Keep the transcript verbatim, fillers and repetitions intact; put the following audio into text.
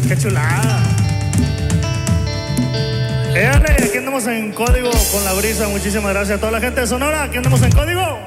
Qué chulada. Éale, aquí andamos en código con la brisa. Muchísimas gracias a toda la gente de Sonora. Aquí andamos en código.